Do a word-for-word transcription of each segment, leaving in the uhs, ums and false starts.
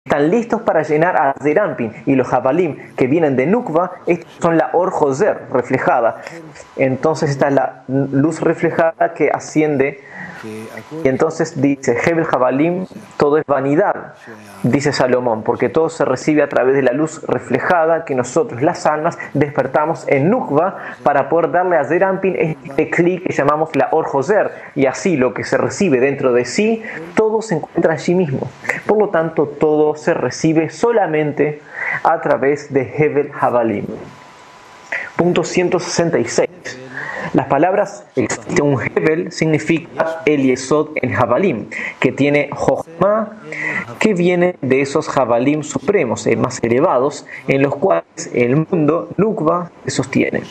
están listos para llenar a Zerampin, y los Jabalim que vienen de Nukva, estos son la Or Joser reflejada. Entonces esta es la luz reflejada que asciende. Y entonces dice, Hebel Jabalim, todo es vanidad, dice Salomón, porque todo se recibe a través de la luz reflejada que nosotros, las almas, despertamos en Nukva para poder darle a Zerampin este clic que llamamos la Or Joser, y así lo que se recibe dentro de sí, todo se encuentra allí mismo. Por lo tanto, todo se recibe solamente a través de Hebel Jabalim. Punto ciento sesenta y seis. Las palabras existe un Hebel significa el Yesod en Jabalim, que tiene Jochma, que viene de esos Jabalim supremos, eh, más elevados, en los cuales el mundo Nukva se sostiene.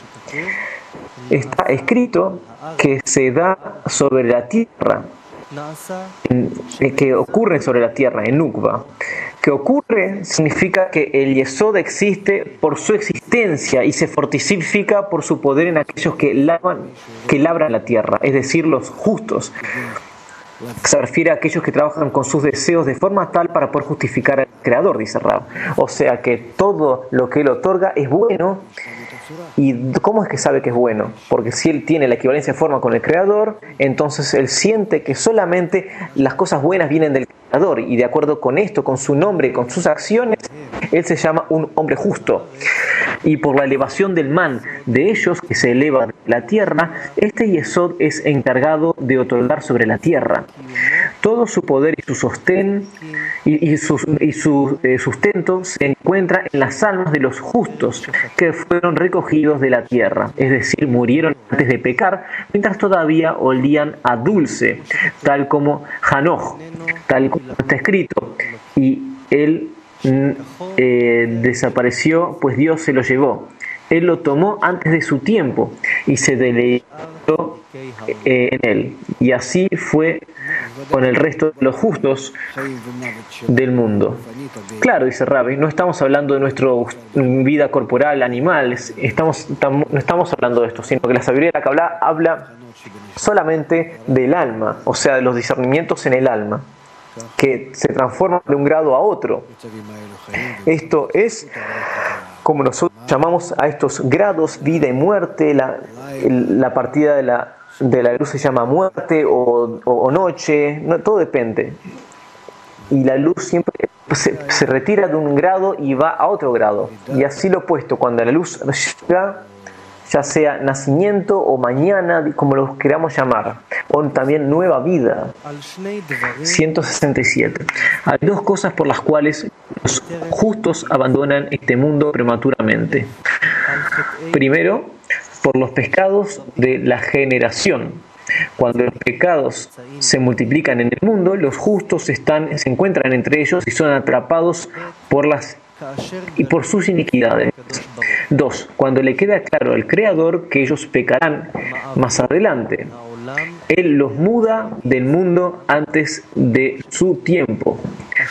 Está escrito que se da sobre la tierra, en, que ocurre sobre la tierra, en Nukva. Que ocurre significa que el Yesod existe por su existencia y se fortifica por su poder en aquellos que labran, que labran la tierra, es decir, los justos. Se refiere a aquellos que trabajan con sus deseos de forma tal para poder justificar al Creador, dice Rab. O sea que todo lo que Él otorga es bueno. ¿Y cómo es que sabe que es bueno? Porque si él tiene la equivalencia de forma con el Creador, entonces él siente que solamente las cosas buenas vienen del Creador, y de acuerdo con esto, con su nombre y con sus acciones, él se llama un hombre justo. Y por la elevación del man de ellos, que se eleva de la tierra, este Yesod es encargado de otorgar sobre la tierra. Todo su poder y su sostén y, y, su, y su eh, sustento se encuentra en las almas de los justos que fueron recogidos de la tierra, es decir, murieron antes de pecar, mientras todavía olían a dulce, tal como Hanoch, tal como está escrito, y él eh, desapareció, pues Dios se lo llevó. Él lo tomó antes de su tiempo y se deleitó eh, en él. Y así fue con el resto de los justos del mundo. Claro, dice Rabbi, no estamos hablando de nuestra vida corporal, animales, estamos, tam, no estamos hablando de esto, sino que la sabiduría de la Kabbalah habla solamente del alma, o sea, de los discernimientos en el alma, que se transforman de un grado a otro. Esto es como nosotros llamamos a estos grados, vida y muerte. La, la partida de la, de la luz se llama muerte o, o, o noche, no, todo depende. Y la luz siempre se, se retira de un grado y va a otro grado. Y así lo opuesto, cuando la luz llega, ya sea nacimiento o mañana, como los queramos llamar, o también nueva vida. ciento sesenta y siete. Hay dos cosas por las cuales los justos abandonan este mundo prematuramente. Primero, por los pecados de la generación. Cuando los pecados se multiplican en el mundo, los justos están, se encuentran entre ellos y son atrapados por las y por sus iniquidades. Dos, cuando le queda claro al Creador que ellos pecarán más adelante, Él los muda del mundo antes de su tiempo.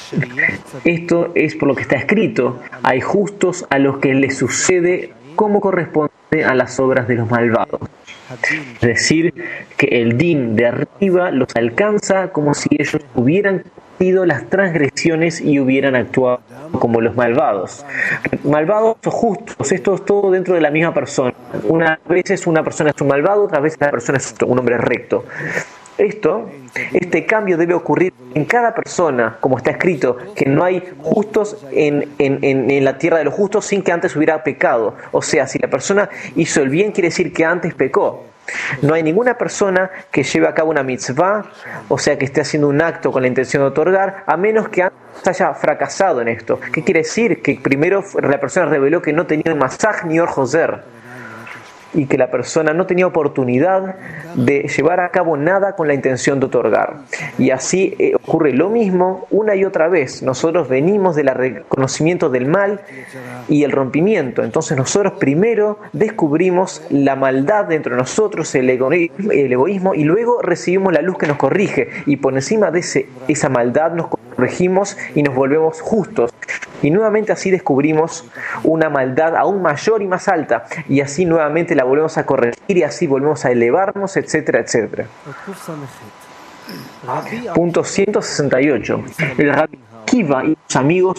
Esto es por lo que está escrito: hay justos a los que les sucede como corresponde a las obras de los malvados. Es decir, que el din de arriba los alcanza como si ellos hubieran cometido las transgresiones y hubieran actuado como los malvados. Malvados o justos, esto es todo dentro de la misma persona. Una veces una persona es un malvado, otras veces la persona es un hombre recto. Esto, este cambio debe ocurrir en cada persona, como está escrito, que no hay justos en, en, en, en la tierra de los justos sin que antes hubiera pecado. O sea, si la persona hizo el bien, quiere decir que antes pecó. No hay ninguna persona que lleve a cabo una mitzvah, o sea, que esté haciendo un acto con la intención de otorgar, a menos que antes haya fracasado en esto. ¿Qué quiere decir? Que primero la persona reveló que no tenía masaj ni or joser, y que la persona no tenía oportunidad de llevar a cabo nada con la intención de otorgar. Y así eh, ocurre lo mismo una y otra vez. Nosotros venimos del reconocimiento del mal y el rompimiento. Entonces nosotros primero descubrimos la maldad dentro de nosotros, el egoísmo, el egoísmo, y luego recibimos la luz que nos corrige. Y por encima de ese, esa maldad nos corregimos y nos volvemos justos. Y nuevamente así descubrimos una maldad aún mayor y más alta, y así nuevamente la volvemos a corregir, y así volvemos a elevarnos, etcétera, etcétera. Punto ciento sesenta y ocho. El Rabbi Kiva y sus amigos